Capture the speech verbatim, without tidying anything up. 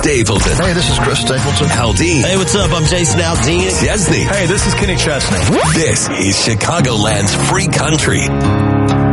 Stapleton. Hey, this is Chris Stapleton. Haldane. Hey, what's up? I'm Jason Aldean. Chesney. Hey, this is Kenny Chesney. This is Chicagoland's free country.